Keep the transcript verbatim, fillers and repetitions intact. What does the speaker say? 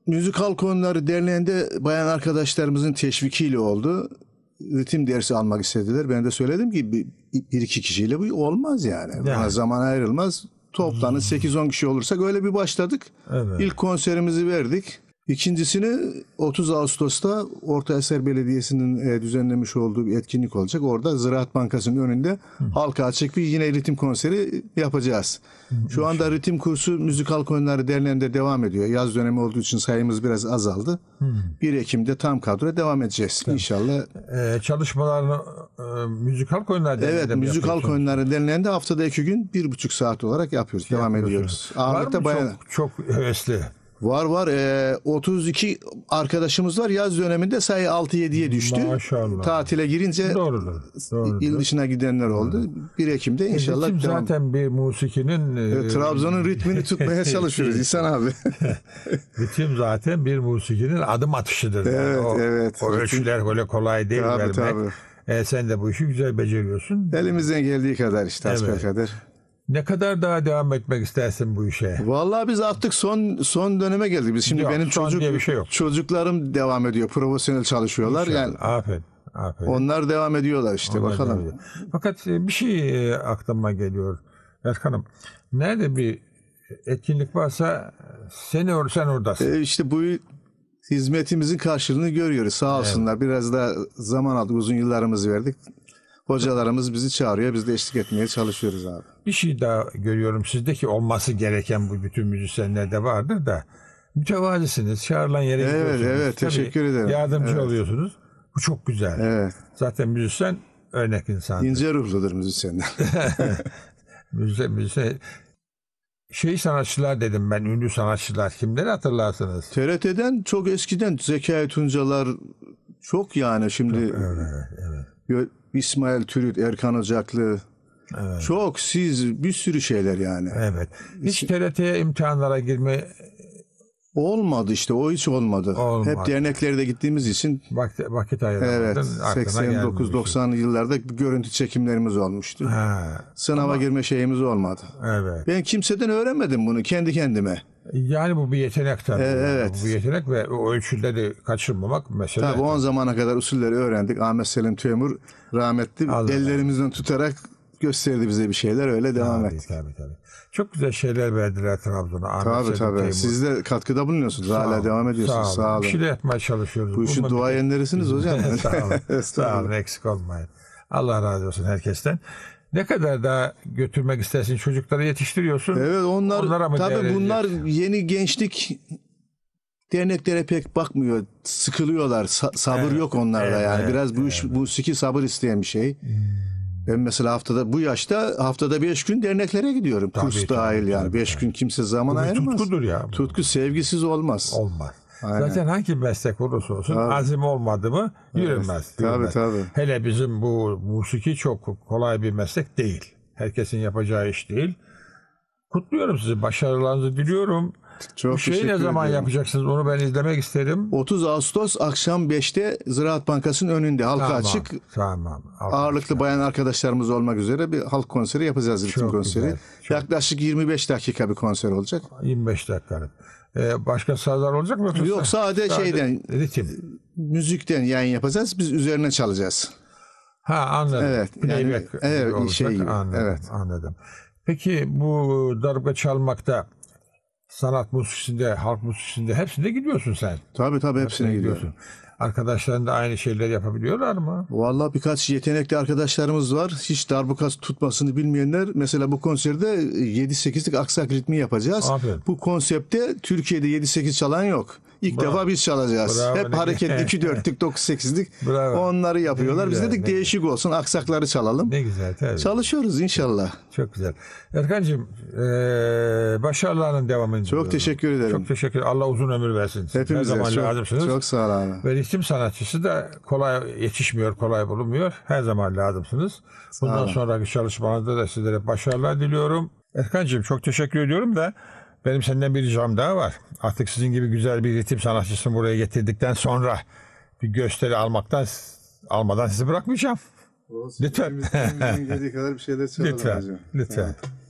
Müzikal Konuları Derneği'nde bayan arkadaşlarımızın teşvikiyle oldu. Ritim dersi almak istediler. Ben de söyledim ki bir, bir iki kişiyle bu olmaz yani. yani. Buna zaman ayrılmaz. Toplanın sekiz on kişi olursak öyle bir başladık. Evet. İlk konserimizi verdik. İkincisini otuz Ağustos'ta Orta Eser Belediyesi'nin düzenlemiş olduğu bir etkinlik olacak. Orada Ziraat Bankası'nın önünde Hı. halka açık bir yine ritim konseri yapacağız. Hı. Şu anda ritim kursu Müzikal Konuları Derneği'nde devam ediyor. Yaz dönemi olduğu için sayımız biraz azaldı. Hı. bir Ekim'de tam kadroya devam edeceğiz tamam. inşallah. Ee, çalışmalarını e, Müzikal Konuları Derneği'nde Evet, Müzikal Konuları Derneği'nde haftada iki gün bir buçuk saat olarak yapıyoruz. Şey devam ediyoruz. Ağırlıkta bayağı çok, çok hevesli. Var var. E, otuz iki arkadaşımız var. Yaz döneminde sayı altı yediye düştü. Maşallah. Tatile girince doğrudur, doğrudur. il dışına gidenler oldu. bir Ekim'de inşallah Ritim devam. Zaten bir musikinin... E, Trabzon'un ritmini tutmaya çalışıyoruz İhsan abi. Ritim zaten bir musikinin adım atışıdır. Evet, yani. o, evet. O ölçüler böyle kolay değil tabii, vermek. Tabii. E, sen de bu işi güzel beceriyorsun. Elimizden geldiği kadar işte. Evet. kadar. Ne kadar daha devam etmek istersin bu işe? Vallahi biz artık son son döneme geldik. Biz şimdi yok, benim çocuk bir şey yok. çocuklarım devam ediyor. Profesyonel çalışıyorlar. İnşallah. Yani aferin, aferin. Onlar devam ediyorlar işte onlar bakalım. Fakat bir şey aklıma geliyor Erkan'ım. Nerede bir etkinlik varsa seni or sen oradasın. E işte bu hizmetimizin karşılığını görüyoruz. Sağ olsunlar. Evet. Biraz da zaman aldık. Uzun yıllarımızı verdik. Hocalarımız bizi çağırıyor. Biz de eşlik etmeye çalışıyoruz abi. Bir şey daha görüyorum. Sizdeki olması gereken bu bütün müzisyenlerde vardır da mütevazisiniz. Çağrılan yere evet, gidiyorsunuz. Evet evet. Teşekkür ederim. Yardımcı evet. oluyorsunuz. Bu çok güzel. Evet. Zaten müzisyen örnek insandır. İnce ruhludur müzisyenler. müzisyen, müzisyen. Şey sanatçılar dedim ben. Ünlü sanatçılar. Kimleri hatırlarsınız? T R T'den çok eskiden Zekai Tuncalar çok yani şimdi. Çok, evet, evet. İsmail Türüt, Erkan Ocaklı. Evet. Çok siz bir sürü şeyler yani. Evet. Hiç T R T'ye imtihanlara girme olmadı işte. O hiç olmadı. olmadı. Hep derneklerde gittiğimiz için vakit, vakit ayıramadın. Evet. seksen dokuz doksanlı yıllarda görüntü çekimlerimiz olmuştu. Ha. Sınava Ama, girme şeyimiz olmadı. Evet. Ben kimseden öğrenmedim bunu kendi kendime. Yani bu bir yetenek tabii. Evet. Bu bir yetenek ve o ölçüleri kaçırmamak mesele. Tabii on zamana kadar usulleri öğrendik. Ahmet Selim Tüemur rahmetli Allah ellerimizden Allah. tutarak gösterdi bize bir şeyler. Öyle devam tabii, ettik. Tabii tabii. Çok güzel şeyler verdiler Trabzon'a. Ahmet tabii Selim tabii. Tüemur. Siz de katkıda bulunuyorsunuz. Sağ Hala olun, devam ediyorsunuz. Sağ olun. Sağ olun. Bir şeyler yapmaya çalışıyoruz. Bu işin duayenlerisiniz hocam. Sağ olun. Sağ olun. Eksik olmayın. Allah razı olsun herkesten. Ne kadar daha götürmek istersin? Çocukları yetiştiriyorsun. Evet onlar tabii bunlar yeni gençlik derneklere pek bakmıyor. Sıkılıyorlar. Sa- sabır evet, yok onlarda evet, yani. Biraz bu evet. iş musiki sabır isteyen bir şey. Hmm. Ben mesela haftada bu yaşta haftada beş gün derneklere gidiyorum. Tabii, Kurs tabii, dahil yani. Tabii, beş tabii. gün kimse zaman ayırmaz. Tutkudur ya. Tutku sevgisiz olmaz. Olmaz. Aynen. Zaten hangi meslek olursa olsun tabii. azim olmadı mı yürünmez. Evet. Tabii tabii. Hele bizim bu musiki çok kolay bir meslek değil. Herkesin yapacağı iş değil. Kutluyorum sizi. Başarılarınızı diliyorum. Çok bu şeyi ne zaman ederim. yapacaksınız? Onu ben izlemek isterim. otuz Ağustos akşam beşte Ziraat Bankası'nın önünde halka tamam, açık. Tamam. Ağırlıklı bayan arkadaşlarımız olmak üzere bir halk konseri yapacağız. Ritim konseri. Güzel, Yaklaşık yirmi beş dakika bir konser olacak. yirmi beş dakika. Ee, başka sazlar olacak mı? Yoksa Yok sadece, sadece şeyden ritim. Müzikten yayın yapacağız. Biz üzerine çalacağız. Ha anladım. Evet. Yani, evet, şey gibi. Anladım, evet. Anladım. Peki bu darbuka çalmakta sanat musikisinde, halk musikisinde hepsinde gidiyorsun sen. Tabii tabii hepsine, hepsine gidiyorsun. Arkadaşların da aynı şeyleri yapabiliyorlar mı? Vallahi birkaç yetenekli arkadaşlarımız var. Hiç darbuka tutmasını bilmeyenler. Mesela bu konserde yedi sekizlik aksak ritmi yapacağız. Aferin. Bu konsepte Türkiye'de yedi sekiz çalan yok. İlk Bravo. defa biz çalacağız. Bravo. Hep hareketli iki dörtlük, dokuz sekizlik Bravo. onları yapıyorlar. Güzel, biz dedik değişik güzel. olsun. Aksakları çalalım. Ne güzel. Tabii. Çalışıyoruz inşallah. Çok güzel. Erkancığım ee, başarılarının devamını Çok diliyorum. Teşekkür ederim. Çok teşekkür ederim. Allah uzun ömür versin. Hepimize. Her zaman çok, lazımsınız. Çok sağ ol abi. Ve ritim sanatçısı da kolay yetişmiyor, kolay bulunmuyor. Her zaman lazımsınız. Bundan sonraki çalışmalarda da sizlere başarılar diliyorum. Erkancığım çok teşekkür ediyorum da benim senden bir ricam daha var. Artık sizin gibi güzel bir ritim sanatçısını buraya getirdikten sonra bir gösteri almaktan almadan sizi bırakmayacağım. Olsun. Lütfen. Elimizden geldiği kadar bir şeyler lütfen. Lütfen. Evet.